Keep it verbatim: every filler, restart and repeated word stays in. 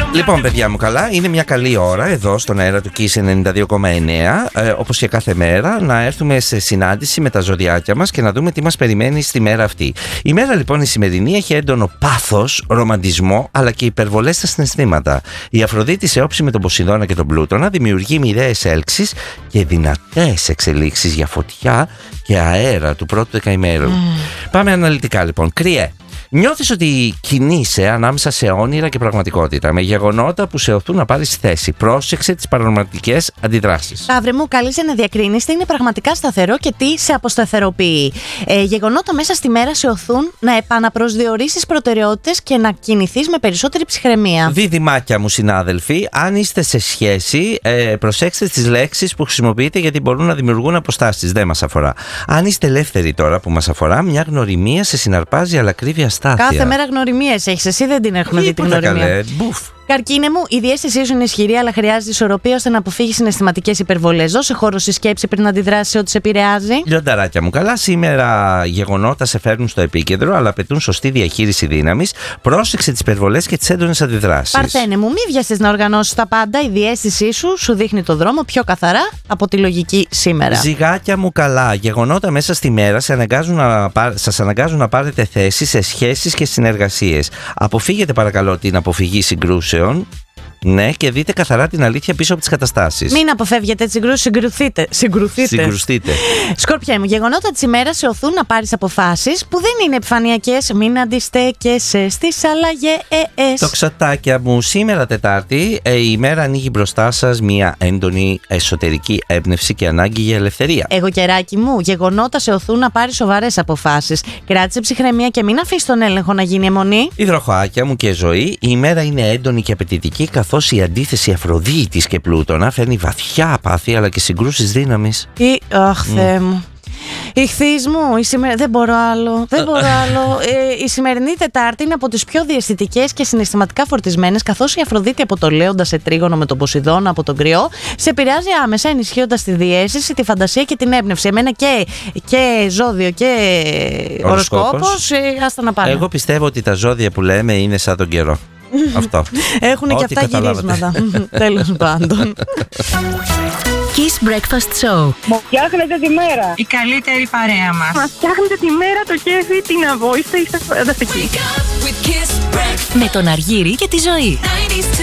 Λοιπόν, παιδιά μου, καλά, είναι μια καλή ώρα εδώ στον αέρα του Kiss ενενήντα δύο κόμμα εννέα, ε, όπως και κάθε μέρα, να έρθουμε σε συνάντηση με τα ζωδιάκια μας και να δούμε τι μας περιμένει στη μέρα αυτή. Η μέρα λοιπόν η σημερινή έχει έντονο πάθος, ρομαντισμό, αλλά και υπερβολές στα συναισθήματα. Η Αφροδίτη σε όψη με τον Ποσειδώνα και τον Πλούτονα δημιουργεί μοιραίες έλξεις και δυνατές εξελίξεις για φωτιά και αέρα του πρώτου δεκαημέρου. Mm. Πάμε αναλυτικά λοιπόν. Κριέ. Νιώθεις ότι κινείσαι ανάμεσα σε όνειρα και πραγματικότητα, με γεγονότα που σε οθούν να πάρεις θέση. Πρόσεξε τις παρανομαστικές αντιδράσεις. Ταύρε μου, καλείσαι να διακρίνεις τι είναι πραγματικά σταθερό και τι σε αποσταθεροποιεί. Ε, γεγονότα μέσα στη μέρα σε οθούν να επαναπροσδιορίσεις προτεραιότητες και να κινηθείς με περισσότερη ψυχραιμία. Δίδυμάκια μου, συνάδελφοι, αν είστε σε σχέση, ε, προσέξτε τις λέξεις που χρησιμοποιείτε, γιατί μπορούν να δημιουργούν αποστάσεις. Δεν μας αφορά. Αν είστε ελεύθεροι τώρα, που μας αφορά, μια γνωριμία σε συναρπάζει, αλλά κρύβει αστάθεια. Κάθε μέρα γνωριμίες έχεις, εσύ δεν την έχουμε δει την γνωριμία. Καλέ, μπουφ. Καρκίνε μου, η διαίσθησή σου είναι ισχυρή, αλλά χρειάζεται ισορροπία ώστε να αποφύγεις συναισθηματικές υπερβολές. Δώσε χώρο στη σκέψη πριν αντιδράσεις σε ό,τι σε επηρεάζει. Λιονταράκια μου, καλά, σήμερα γεγονότα σε φέρνουν στο επίκεντρο, αλλά απαιτούν σωστή διαχείριση δύναμης. Πρόσεξε τις υπερβολές και τις έντονες αντιδράσεις. Παρθένε μου, μη βιαστείς να οργανώσεις τα πάντα. Η διαίσθησή σου σου δείχνει το δρόμο πιο καθαρά από τη λογική σήμερα. Ζυγάκια μου, καλά, γεγονότα μέσα στη μέρα σε αναγκάζουν να, σας αναγκάζουν να πάρετε θέση σε σχέσεις και συνεργασίες. Αποφύγετε παρακαλώ την αποφυγή συγκρούσεων. Ναι, και δείτε καθαρά την αλήθεια πίσω από τις καταστάσεις. Μην αποφεύγετε τις συγκρούσεις, συγκρουθείτε. Συγκρουθείτε. Συγκρουστείτε. Σκορπιέ μου, γεγονότα της ημέρας σε οθούν να πάρεις αποφάσεις που δεν είναι επιφανειακές. Μην αντιστέκεσαι στις αλλαγές. Τοξατάκια μου, σήμερα Τετάρτη, ε, η ημέρα ανοίγει μπροστά σας μια έντονη εσωτερική έμπνευση και ανάγκη για ελευθερία. Εγώ, κεράκι μου, γεγονότα σε οθούν να πάρεις σοβαρές αποφάσεις. Κράτησε ψυχραιμία και μην αφήσεις τον έλεγχο να γίνει αιμονή. Υδροχοάκια μου και ζωή, η ημέρα είναι έντονη και απαιτητική, καθώς η αντίθεση Αφροδίτης και Πλούτονα φέρνει βαθιά απάθεια αλλά και συγκρούσεις δύναμης. Ή, αχ, Θεέ μου. Ιχθύς μου, η σημερι... δεν μπορώ άλλο. Δεν μπορώ άλλο. Ε, η σημερινή Τετάρτη είναι από τις πιο διαισθητικές και συναισθηματικά φορτισμένες, καθώς η Αφροδίτη από το Λέοντα σε τρίγωνο με τον Ποσειδώνα από τον Κρυό σε επηρεάζει άμεσα, ενισχύοντας τη διαίσθηση, τη φαντασία και την έμπνευση. Εμένα και, και ζώδιο και οροσκόπος, ε, άστα να πάνε. Εγώ πιστεύω ότι τα ζώδια που λέμε είναι σαν τον καιρό. Αυτό. Έχουν και αυτά γυρίσματα. Τέλος πάντων. Kiss Breakfast Show. Μου φτιάχνετε τη μέρα. Η καλύτερη παρέα μας. Μας φτιάχνετε τη μέρα, το κέφι, την αβόηστε, είστε φανταστικοί. Με τον Αργύρη και τη Ζωή.